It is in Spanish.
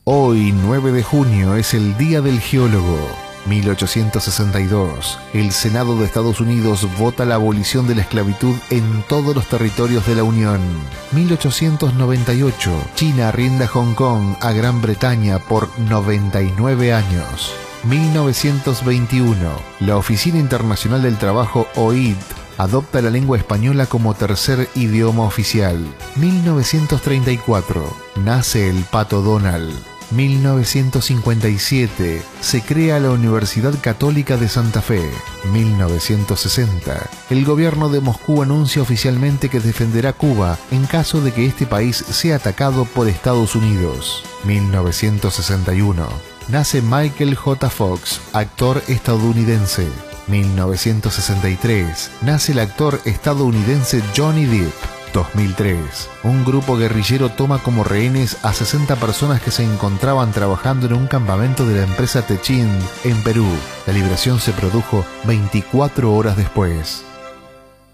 Hoy, 9 de junio, es el Día del Geólogo. 1862. El Senado de Estados Unidos vota la abolición de la esclavitud en todos los territorios de la Unión. 1898. China rinde Hong Kong a Gran Bretaña por 99 años. 1921. La Oficina Internacional del Trabajo, OIT, adopta la lengua española como tercer idioma oficial. 1934. Nace el Pato Donald. 1957. Se crea la Universidad Católica de Santa Fe. 1960. El gobierno de Moscú anuncia oficialmente que defenderá Cuba en caso de que este país sea atacado por Estados Unidos. 1961. Nace Michael J. Fox, actor estadounidense. 1963. Nace el actor estadounidense Johnny Depp. 2003. Un grupo guerrillero toma como rehenes a 60 personas que se encontraban trabajando en un campamento de la empresa Techint en Perú. La liberación se produjo 24 horas después.